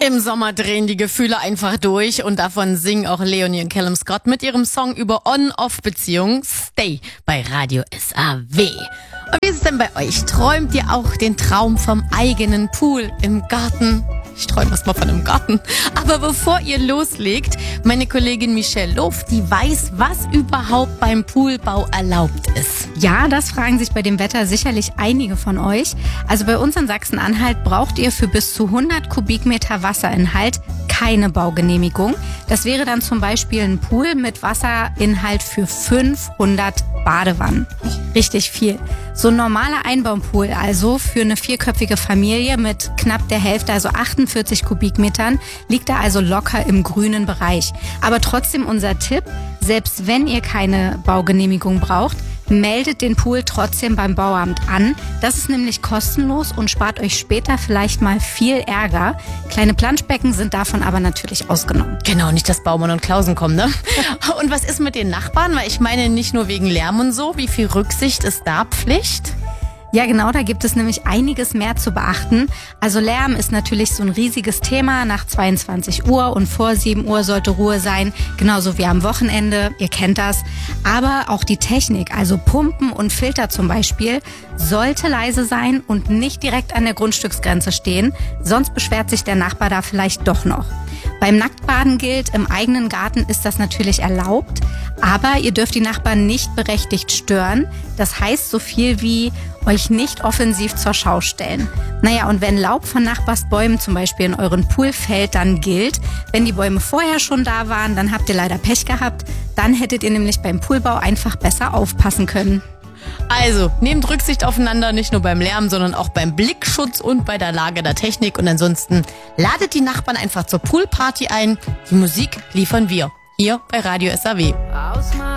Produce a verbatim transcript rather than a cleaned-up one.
Im Sommer drehen die Gefühle einfach durch und davon singen auch Leonie und Callum Scott mit ihrem Song über On-Off-Beziehungen Stay bei Radio S A W. Und wie ist es denn bei euch? Träumt ihr auch den Traum vom eigenen Pool im Garten? Ich träume erstmal von einem Garten. Aber bevor ihr loslegt, meine Kollegin Michelle Lof, die weiß, was überhaupt beim Poolbau erlaubt ist. Ja, das fragen sich bei dem Wetter sicherlich einige von euch. Also bei uns in Sachsen-Anhalt braucht ihr für bis zu hundert Kubikmeter Wasserinhalt keine Baugenehmigung. Das wäre dann zum Beispiel ein Pool mit Wasserinhalt für fünfhundert Badewannen. Richtig viel. So ein normaler Einbaupool, also für eine vierköpfige Familie mit knapp der Hälfte, also achtundvierzig Kubikmetern, liegt da also locker im grünen Bereich. Aber trotzdem unser Tipp, selbst wenn ihr keine Baugenehmigung braucht, meldet den Pool trotzdem beim Bauamt an. Das ist nämlich kostenlos und spart euch später vielleicht mal viel Ärger. Kleine Planschbecken sind davon aber natürlich ausgenommen. Genau, nicht, dass Baumann und Klausen kommen, ne? Und was ist mit den Nachbarn? Weil ich meine, nicht nur wegen Lärm und so, wie viel Rücksicht ist da Pflicht? Ja, genau, da gibt es nämlich einiges mehr zu beachten. Also Lärm ist natürlich so ein riesiges Thema. Nach zweiundzwanzig Uhr und vor sieben Uhr sollte Ruhe sein, genauso wie am Wochenende, ihr kennt das. Aber auch die Technik, also Pumpen und Filter zum Beispiel, sollte leise sein und nicht direkt an der Grundstücksgrenze stehen, sonst beschwert sich der Nachbar da vielleicht doch noch. Beim Nacktbaden gilt, im eigenen Garten ist das natürlich erlaubt, aber ihr dürft die Nachbarn nicht berechtigt stören. Das heißt so viel wie euch nicht offensiv zur Schau stellen. Naja, und wenn Laub von Nachbarsbäumen zum Beispiel in euren Pool fällt, dann gilt, wenn die Bäume vorher schon da waren, dann habt ihr leider Pech gehabt. Dann hättet ihr nämlich beim Poolbau einfach besser aufpassen können. Also, nehmt Rücksicht aufeinander, nicht nur beim Lärm, sondern auch beim Blickschutz und bei der Lage der Technik. Und ansonsten ladet die Nachbarn einfach zur Poolparty ein. Die Musik liefern wir hier bei Radio S A W.